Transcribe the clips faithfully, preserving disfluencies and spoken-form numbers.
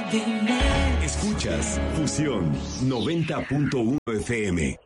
dime. Escuchas Fusión noventa punto uno F M.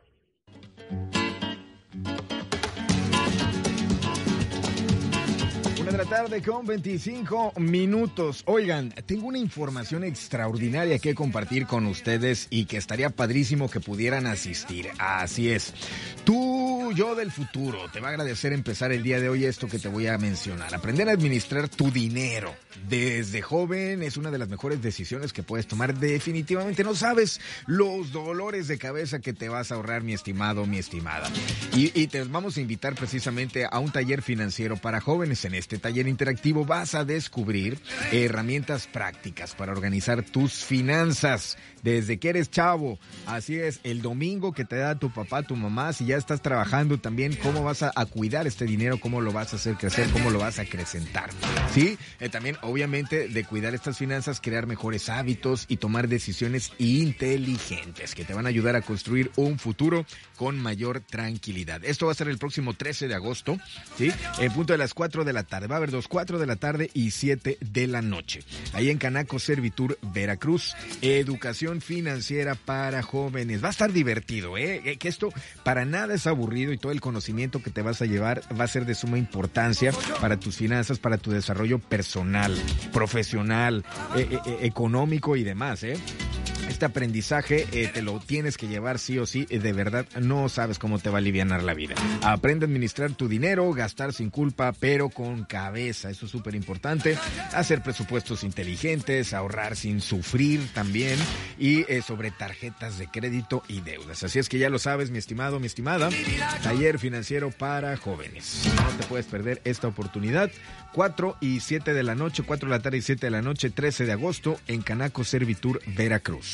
Una de la tarde con veinticinco minutos. Oigan, tengo una información extraordinaria que compartir con ustedes y que estaría padrísimo que pudieran asistir. Así es. Tú, yo del futuro, te va a agradecer empezar el día de hoy esto que te voy a mencionar. Aprender a administrar tu dinero desde joven es una de las mejores decisiones que puedes tomar. Definitivamente no sabes los dolores de cabeza que te vas a ahorrar, mi estimado, mi estimada. Y, y te vamos a invitar precisamente a un taller financiero para jóvenes. En este taller interactivo vas a descubrir herramientas prácticas para organizar tus finanzas desde que eres chavo. Así es, el domingo que te da tu papá, tu mamá, si ya estás trabajando también, cómo vas a, a cuidar este dinero, cómo lo vas a hacer crecer, cómo lo vas a acrecentar. Sí, eh, también obviamente de cuidar estas finanzas, crear mejores hábitos y tomar decisiones inteligentes que te van a ayudar a construir un futuro con mayor tranquilidad. Esto va a ser el próximo trece de agosto, ¿sí? En punto de las cuatro de la tarde. Va a haber dos, cuatro de la tarde y siete de la noche. Ahí en Canaco Servitur, Veracruz. Educación financiera para jóvenes. Va a estar divertido, ¿eh? Que esto para nada es aburrido y todo el conocimiento que te vas a llevar va a ser de suma importancia para tus finanzas, para tu desarrollo personal, profesional, eh, eh, económico y demás, ¿eh? Este aprendizaje eh, te lo tienes que llevar sí o sí, eh, de verdad no sabes cómo te va a alivianar la vida. Aprende a administrar tu dinero, gastar sin culpa, pero con cabeza, eso es súper importante. Hacer presupuestos inteligentes, ahorrar sin sufrir también y eh, sobre tarjetas de crédito y deudas. Así es que ya lo sabes, mi estimado, mi estimada, taller financiero para jóvenes. No te puedes perder esta oportunidad. cuatro y siete de la noche, cuatro de la tarde y siete de la noche, trece de agosto en Canaco Servitur, Veracruz.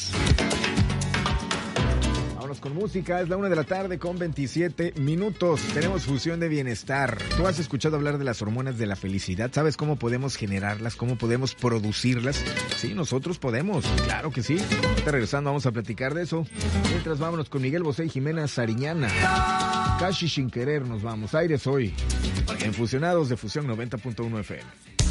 Vámonos con música, es la una de la tarde con veintisiete minutos. Tenemos fusión de bienestar. ¿Tú has escuchado hablar de las hormonas de la felicidad? ¿Sabes cómo podemos generarlas? ¿Cómo podemos producirlas? Sí, nosotros podemos, claro que sí. Ahorita regresando vamos a platicar de eso. Mientras vámonos con Miguel Bosé y Jimena Sariñana. Casi sin querer nos vamos. Aires hoy. En Fusionados de Fusión noventa punto uno F M.